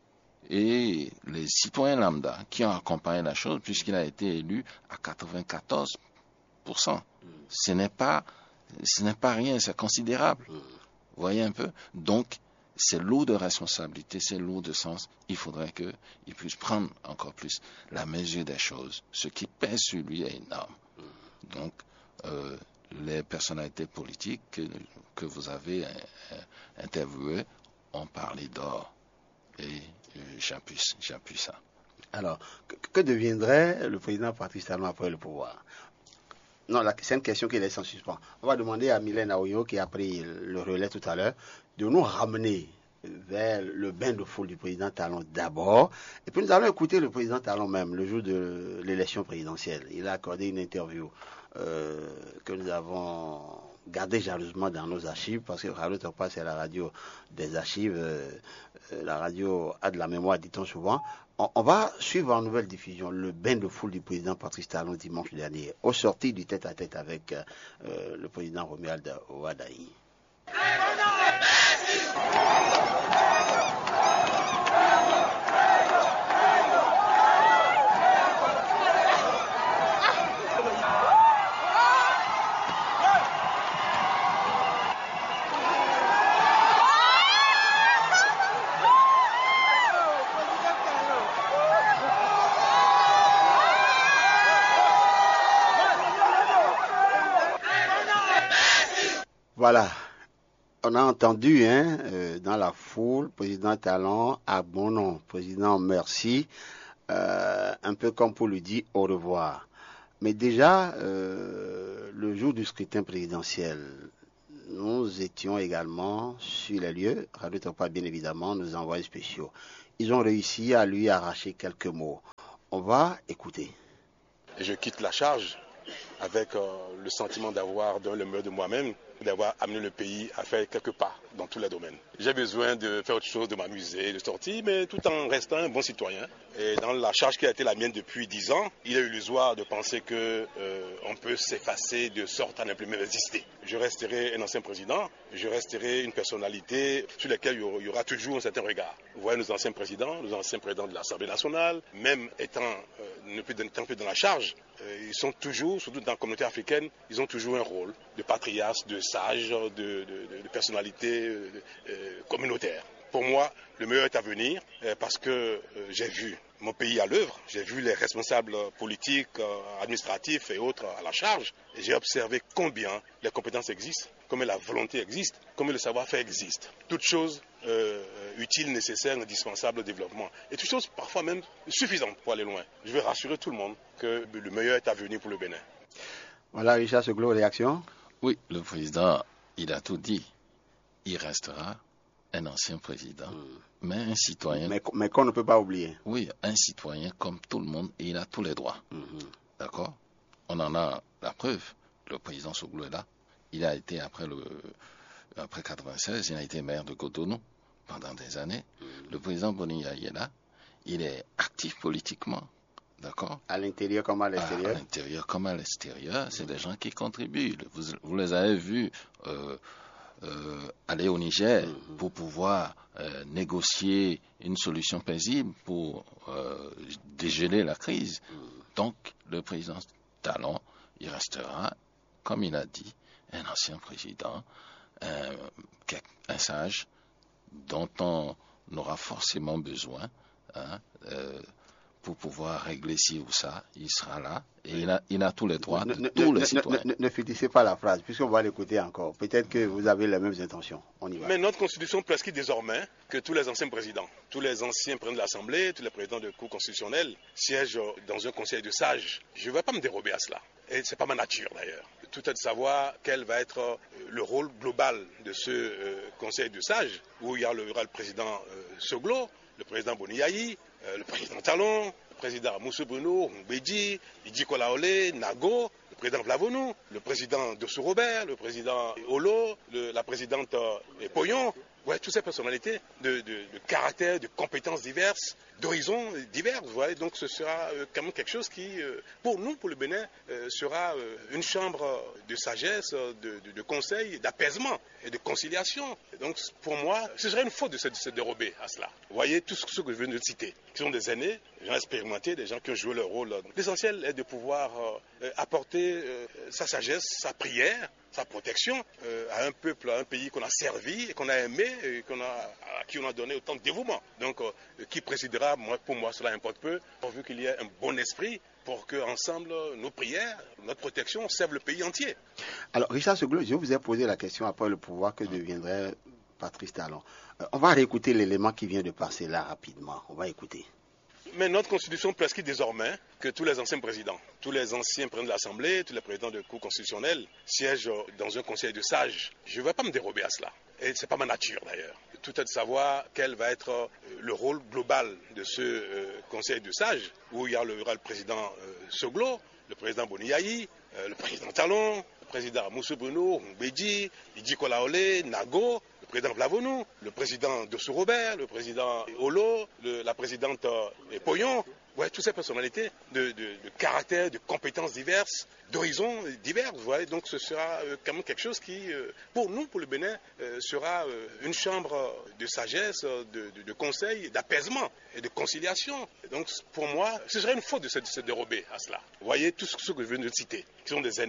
et les citoyens lambda qui ont accompagné la chose, puisqu'il a été élu à quatre-vingt-quatorze pour cent. Mm. Ce n'est pas, ce n'est pas rien, c'est considérable. Mm. Vous voyez un peu? Donc, c'est lourd de responsabilité, c'est lourd de sens. Il faudrait qu'il puisse prendre encore plus la mesure des choses. Ce qui pèse sur lui est énorme. Mm. Donc, euh, les personnalités politiques que, que vous avez euh, interviewées ont parlé d'or. Et j'appuie, j'appuie ça. Alors, que, que deviendrait le président Patrice Talon après le pouvoir? Non, la, c'est une question qui laisse en suspens. On va demander à Mylène Aoyo, qui a pris le relais tout à l'heure, de nous ramener vers le bain de foule du président Talon d'abord. Et puis nous allons écouter le président Talon même, le jour de l'élection présidentielle. Il a accordé une interview euh, que nous avons gardée jalousement dans nos archives, parce que Radio Topa, c'est la radio des archives. Euh, la radio a de la mémoire, dit-on souvent. On, on va suivre en nouvelle diffusion le bain de foule du président Patrice Talon dimanche dernier, au sorti du tête-à-tête avec euh, le président Romuald Wadaï. Voilà. On a entendu hein, euh, dans la foule, président Talon, ah bon non, président merci, euh, un peu comme pour lui dire au revoir. Mais déjà, euh, le jour du scrutin présidentiel, nous étions également sur les lieux, Radio Tropa bien évidemment, nos envoyés spéciaux. Ils ont réussi à lui arracher quelques mots. On va écouter. Et je quitte la charge avec euh, le sentiment d'avoir donné le meilleur de moi-même, d'avoir amené le pays à faire quelques pas dans tous les domaines. J'ai besoin de faire autre chose, de m'amuser, de sortir, mais tout en restant un bon citoyen. Et dans la charge qui a été la mienne depuis dix ans, il est illusoire de penser qu'on euh, peut s'effacer de sorte à ne plus même exister. Je resterai un ancien président, je resterai une personnalité sur laquelle il y aura toujours un certain regard. Vous voyez nos anciens présidents, nos anciens présidents de l'Assemblée nationale, même étant euh, ne plus étant plus dans la charge, euh, ils sont toujours, surtout dans la communauté africaine, ils ont toujours un rôle de patriarche, de sage, de, de, de, de personnalité euh, euh, communautaire. Pour moi, le meilleur est à venir euh, parce que euh, j'ai vu mon pays à l'œuvre, j'ai vu les responsables politiques, euh, administratifs et autres à la charge, et j'ai observé combien les compétences existent, combien la volonté existe, combien le savoir-faire existe. Toutes choses euh, utiles, nécessaires, indispensables au développement. Et toutes choses parfois même suffisantes pour aller loin. Je veux rassurer tout le monde que le meilleur est à venir pour le Bénin. Voilà, Richard Seglo, réaction? Oui, le président, il a tout dit. Il restera un ancien président, mmh. mais un citoyen... Mais, mais qu'on ne peut pas oublier. Oui, un citoyen comme tout le monde, et il a tous les droits. Mmh. D'accord? On en a la preuve. Le président Soglo est là. Il a été, après le après quatre-vingt-seize, il a été maire de Cotonou pendant des années. Mmh. Le président Boniaï est là. Il est actif politiquement. D'accord? À l'intérieur comme à l'extérieur? À l'intérieur comme à l'extérieur. C'est mmh. des gens qui contribuent. Vous, vous les avez vus... Euh, Euh, aller au Niger mmh. pour pouvoir euh, négocier une solution paisible pour euh, dégeler la crise. Mmh. Donc, le président Talon, il restera, comme il a dit, un ancien président, un, un sage dont on aura forcément besoin hein, euh, pour pouvoir régler ci ou ça. Il sera là et il a, il a tous les droits de ne, tous ne, les citoyens. Ne, ne, ne finissez pas la phrase, puisqu'on va l'écouter encore. Peut-être que vous avez les mêmes intentions. On y va. Mais notre constitution prescrit désormais que tous les anciens présidents, tous les anciens présidents de l'Assemblée, tous les présidents de cour constitutionnelle siègent dans un conseil de sages. Je ne vais pas me dérober à cela. Et ce n'est pas ma nature d'ailleurs. Tout est de savoir quel va être le rôle global de ce euh, conseil de sages, où il y, a le, il y aura le président euh, Soglo, le président Boniaï, euh, le président Talon, le président Moussou Bruno, Mbedji, Idji Kolaole, Nago, le président Vlavonou, le président Dossou Robert, le président Olo, le, la présidente euh, Poyon. Ouais, toutes ces personnalités de, de, de caractères, de compétences diverses, d'horizons divers. Vous voyez, donc ce sera euh, quand même quelque chose qui, euh, pour nous, pour le Bénin, euh, sera euh, une chambre de sagesse, de, de, de conseil, d'apaisement et de conciliation. Et donc, pour moi, ce serait une faute de se, de se dérober à cela. Vous voyez, tout ce que je viens de citer, qui sont des aînés, des gens expérimentés, des gens qui ont joué leur rôle. L'essentiel est de pouvoir euh, apporter euh, sa sagesse, sa prière, sa protection euh, à un peuple, à un pays qu'on a servi et qu'on a aimé et qu'on a, à qui on a donné autant de dévouement. Donc, euh, qui présidera, moi, pour moi, cela importe peu, pourvu qu'il y ait un bon esprit pour que, ensemble, nos prières, notre protection servent le pays entier. Alors, Richard Seglo, je vous ai posé la question après le pouvoir que deviendrait Patrice Talon. Euh, on va réécouter l'élément qui vient de passer là rapidement. On va écouter. Mais notre constitution prescrit désormais que tous les anciens présidents, tous les anciens présidents de l'Assemblée, tous les présidents de cour constitutionnelle siègent dans un conseil de sages. Je ne vais pas me dérober à cela. Et ce n'est pas ma nature d'ailleurs. Tout est de savoir quel va être le rôle global de ce euh, conseil de sages, où il y, a le, il y aura le président euh, Soglo, le président Boniaï, euh, le président Talon, le président Moussou Bruno, Mbedji, Idji Kolaole, Nago, le président Vlavonou, le président Dossou Robert, le président Olo, le, la présidente euh, Poyon. Ouais, toutes ces personnalités de, de, de caractères, de compétences diverses, d'horizons divers. Vous voyez, donc ce sera euh, quand même quelque chose qui, euh, pour nous, pour le Bénin, euh, sera euh, une chambre de sagesse, de, de, de conseil, d'apaisement et de conciliation. Et donc, pour moi, ce serait une faute de se, de se dérober à cela. Vous voyez, tout ce que je viens de citer, qui sont des aînés,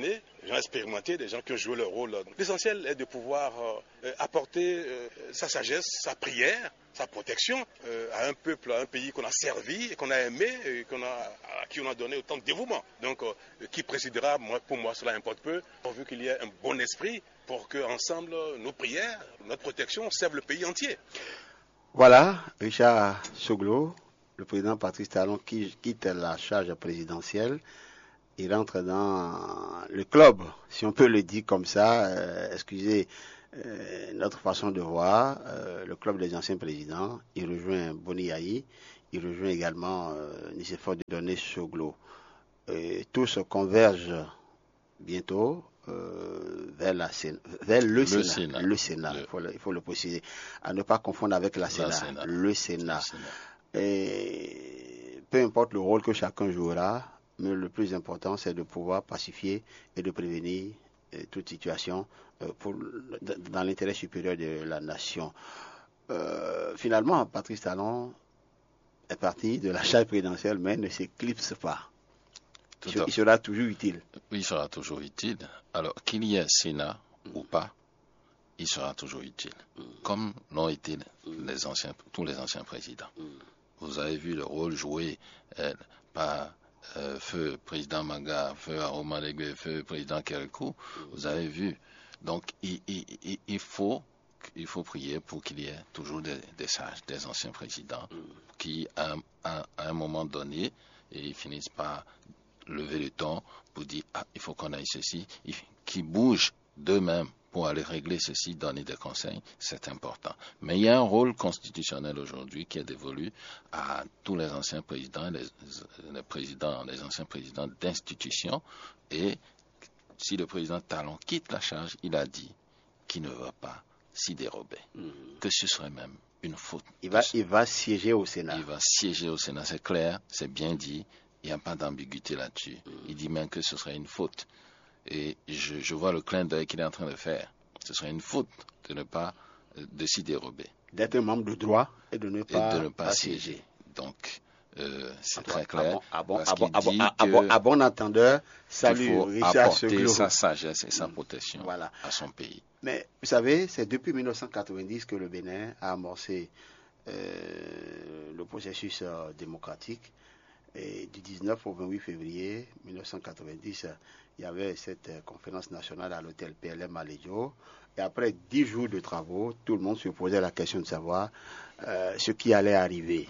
des gens expérimentés, des gens qui ont joué leur rôle. L'essentiel est de pouvoir euh, apporter euh, sa sagesse, sa prière, sa protection euh, à un peuple, à un pays qu'on a servi, et qu'on a aimé, et qu'on a, à qui on a donné autant de dévouement. Donc, euh, qui présidera, moi, pour moi, cela importe peu, pourvu qu'il y ait un bon esprit, pour que ensemble nos prières, notre protection servent le pays entier. Voilà, Richard Soglo, le président Patrice Talon qui quitte la charge présidentielle. Il rentre dans le club, si on peut le dire comme ça, euh, excusez euh, notre façon de voir, euh, le club des anciens présidents. Il rejoint Boni Yayi, il rejoint également euh, Nicéphore Dieudonné Soglo. Et tous convergent bientôt euh, vers, la, vers le, le Sénat. Sénat. Le Sénat, le... Il, faut le, il faut le préciser. À ne pas confondre avec la, la Sénat. Sénat. Le Sénat. Le Sénat. Et peu importe le rôle que chacun jouera, mais le plus important, c'est de pouvoir pacifier et de prévenir euh, toute situation euh, pour, dans l'intérêt supérieur de la nation. Euh, finalement, Patrice Talon est parti de la charge présidentielle, mais ne s'éclipse pas. Tout il, il sera toujours utile. Oui, il sera toujours utile. Alors, qu'il y ait Sénat mm. ou pas, il sera toujours utile. Mm. Comme l'ont été mm. les anciens, tous les anciens présidents. Mm. Vous avez vu le rôle joué euh, par euh, feu président Maga, feu Aroma Legue, feu président Kérékou. Mm. Vous avez vu. Donc, il, il, il, faut, il faut prier pour qu'il y ait toujours des, des sages, des anciens présidents, mm. qui, à, à, à un moment donné, ils finissent par lever le ton pour dire ah, il faut qu'on aille ceci, qui bougent d'eux-mêmes pour aller régler ceci, donner des conseils, c'est important. Mais il y a un rôle constitutionnel aujourd'hui qui est dévolu à tous les anciens présidents, les, les présidents, les anciens présidents d'institutions, et si le président Talon quitte la charge, il a dit qu'il ne va pas s'y dérober, mmh. que ce serait même une faute. Il va, il va siéger au Sénat. Il va siéger au Sénat, c'est clair, c'est bien dit. Il n'y a pas d'ambiguïté là-dessus. Mm. Il dit même que ce serait une faute. Et je, je vois le clin d'œil qu'il est en train de faire. Ce serait une faute de ne pas, de s'y dérober. D'être membre de droit et de ne pas, et de ne pas siéger. Donc, euh, c'est Attends, très clair. À bon, à bon, à bon, à bon, à bon entendeur, salut, il faut Richard apporter Soglo. sa sagesse et sa protection voilà. à son pays. Mais vous savez, c'est depuis mille neuf cent quatre-vingt-dix que le Bénin a amorcé euh, le processus euh, démocratique. Et du dix-neuf au vingt-huit février mille neuf cent quatre-vingt-dix, il y avait cette euh, conférence nationale à l'hôtel P L M à Lédio. Et après dix jours de travaux, tout le monde se posait la question de savoir euh, ce qui allait arriver.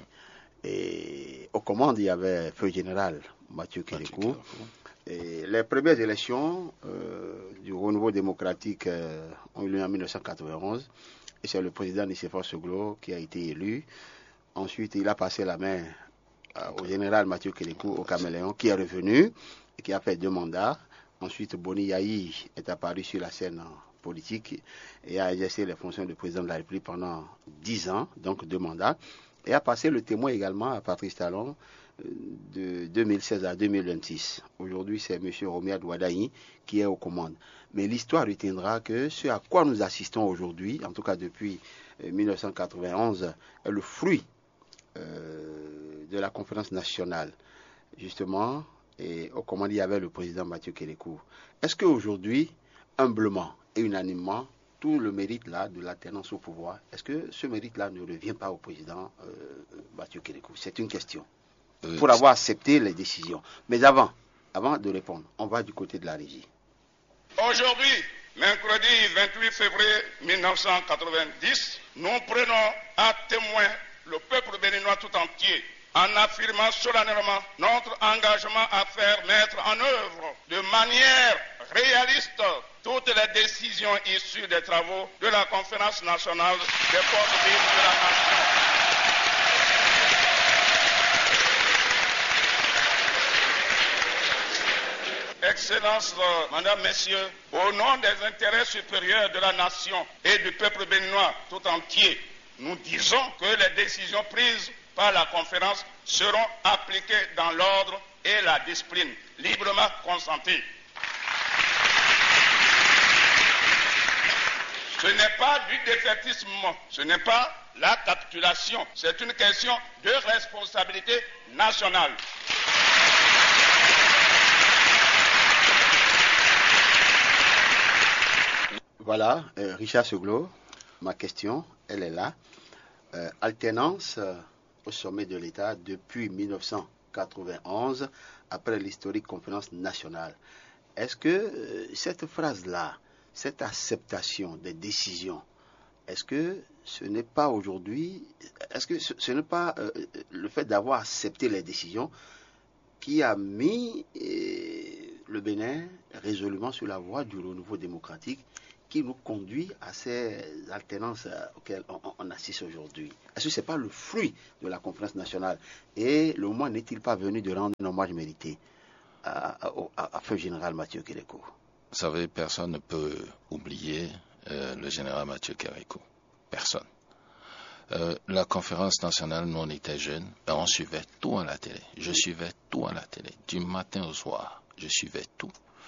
Et aux commandes, il y avait feu général Mathieu Kérékou. Et les premières élections euh, du renouveau démocratique euh, ont eu lieu en mille neuf cent quatre-vingt-onze. Et c'est le président Nicéphore Soglo qui a été élu. Ensuite, il a passé la main au général Mathieu Kérékou, au Caméléon, qui est revenu et qui a fait deux mandats. Ensuite, Boni Yayi est apparu sur la scène politique et a exercé les fonctions de président de la République pendant dix ans, donc deux mandats, et a passé le témoin également à Patrice Talon de deux mille seize à deux mille vingt-six. Aujourd'hui, c'est M. Romiad Ouadaï qui est aux commandes. Mais l'histoire retiendra que ce à quoi nous assistons aujourd'hui, en tout cas depuis mille neuf cent quatre-vingt-onze, est le fruit Euh, de la conférence nationale, justement, et aux commandes, il y avait le président Mathieu Kérékou. Est-ce qu'aujourd'hui, humblement et unanimement, tout le mérite là de l'alternance au pouvoir, est-ce que ce mérite-là ne revient pas au président euh, Mathieu Kérékou? C'est une question. Euh, pour avoir accepté les décisions. Mais avant, avant de répondre, on va du côté de la régie. Aujourd'hui, mercredi vingt-huit février mille neuf cent quatre-vingt-dix, nous prenons à témoin le peuple béninois tout entier, en affirmant solennellement notre engagement à faire mettre en œuvre de manière réaliste toutes les décisions issues des travaux de la conférence nationale des forces vives de la nation. Excellences, Mesdames, Messieurs, au nom des intérêts supérieurs de la nation et du peuple béninois tout entier, nous disons que les décisions prises par la conférence seront appliquées dans l'ordre et la discipline, librement consenties. Ce n'est pas du défaitisme, ce n'est pas la capitulation, c'est une question de responsabilité nationale. Voilà, euh, Richard Soglo, ma question, elle est là. Euh, alternance euh, au sommet de l'État depuis mille neuf cent quatre-vingt-onze, après l'historique conférence nationale. Est-ce que euh, cette phrase-là, cette acceptation des décisions, est-ce que ce n'est pas aujourd'hui, est-ce que ce, ce n'est pas euh, le fait d'avoir accepté les décisions qui a mis euh, le Bénin résolument sur la voie du renouveau démocratique qui nous conduit à ces alternances auxquelles on, on assiste aujourd'hui? Est-ce que ce n'est pas le fruit de la conférence nationale? Et le moment n'est-il pas venu de rendre un hommage mérité à, à, à, à Feu Général Mathieu Kérékou? Vous savez, personne ne peut oublier euh, le général Mathieu Kérékou. Personne. Euh, la conférence nationale, nous on était jeunes, ben on suivait tout à la télé. Je suivais tout à la télé, du matin au soir. Je suivais tout.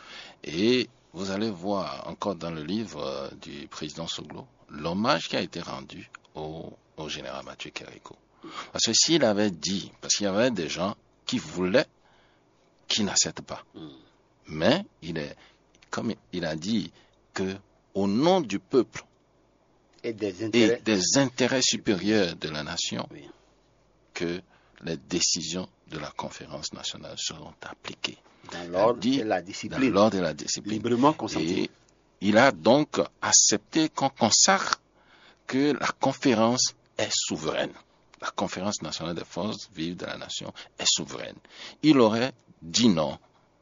Et vous allez voir encore dans le livre euh, du président Soglo, l'hommage qui a été rendu au, au général Mathieu Kérékou. Parce que s'il avait dit, parce qu'il y avait des gens qui voulaient, qui n'acceptent pas. Mais il est, comme il a dit, que au nom du peuple et des intérêts, et des intérêts supérieurs de la nation, oui, que les décisions de la conférence nationale seront appliquées. Dans l'ordre et la discipline. Dans l'ordre et la discipline. Librement consenti. Et il a donc accepté qu'on consacre que la conférence est souveraine. La conférence nationale des forces vives de la nation est souveraine. Il aurait dit non,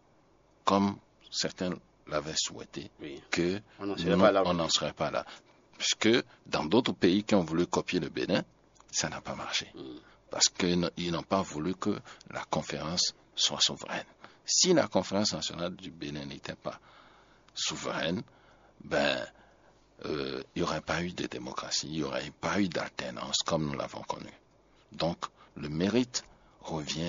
comme certains l'avaient souhaité, oui, que on n'en serait pas là. Puisque dans d'autres pays qui ont voulu copier le Bénin, ça n'a pas marché. Mm. Parce qu'ils n'ont pas voulu que la conférence soit souveraine. Si la conférence nationale du Bénin n'était pas souveraine, ben, euh, il n'y aurait pas eu de démocratie, il n'y aurait pas eu d'alternance comme nous l'avons connu. Donc, le mérite revient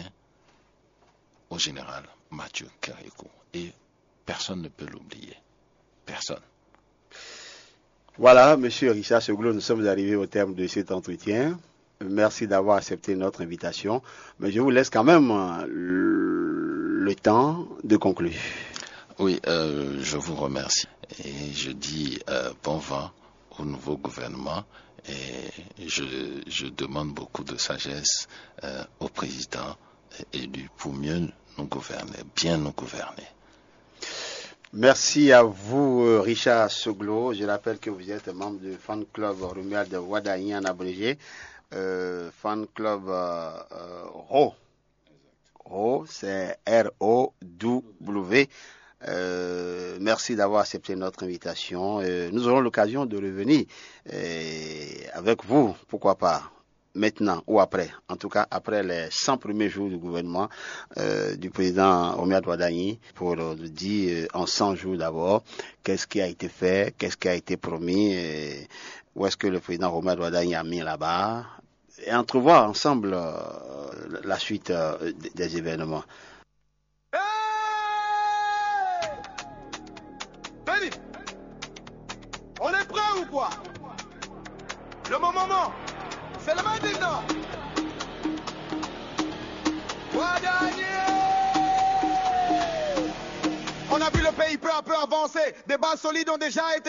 au général Mathieu Kérékou. Et personne ne peut l'oublier. Personne. Voilà, Monsieur Richard Soglo, nous sommes arrivés au terme de cet entretien. Merci d'avoir accepté notre invitation. Mais je vous laisse quand même le temps de conclure. Oui, euh, je vous remercie. Et je dis euh, bon vent au nouveau gouvernement. Et je, je demande beaucoup de sagesse euh, au président élu pour mieux nous gouverner, bien nous gouverner. Merci à vous, Richard Soglo. Je rappelle que vous êtes membre du fan club Romuald Wadayi en abrégé. Euh, fan club euh, euh, R O. R O, c'est R O W. Euh, merci d'avoir accepté notre invitation. Euh, nous aurons l'occasion de revenir euh, avec vous, pourquoi pas, maintenant ou après, en tout cas après les cent premiers jours du gouvernement euh, du président Romuald Wadayi, pour euh, dire euh, en cent jours d'abord qu'est-ce qui a été fait, qu'est-ce qui a été promis, et où est-ce que le président Romuald Wadayi a mis là-bas, et entrevoir ensemble euh, la suite euh, des événements. Hey Benny, on est prêt ou quoi? Le moment, c'est le maintenant. Wadayi, on a vu le pays peu à peu avancer. Des bases solides ont déjà été